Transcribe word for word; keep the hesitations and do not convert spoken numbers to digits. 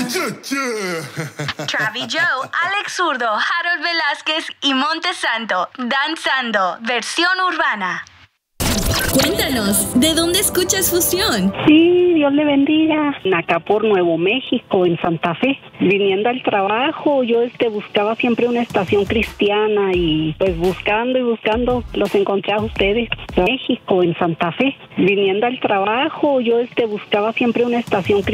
Travi Joe, Alex Zurdo, Harold Velázquez y Montesanto, danzando, versión urbana. Cuéntanos, ¿de dónde escuchas Fusión? Sí, Dios le bendiga. Acá por Nuevo México, en Santa Fe. Viniendo al trabajo, yo este buscaba siempre una estación cristiana y pues buscando y buscando los encontré a ustedes. México, en Santa Fe. Viniendo al trabajo, yo este buscaba siempre una estación cristiana.